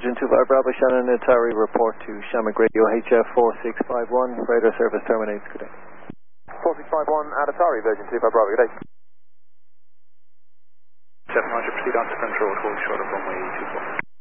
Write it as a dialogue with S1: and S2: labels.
S1: Virgin 25 Bravo, Shannon Atari, report to Shamrock Radio HF 4651. Radar service terminates. Good day.
S2: 4651 at Atari, Virgin 25 Bravo, good day.
S3: 700, proceed on to control, hold short of runway 24.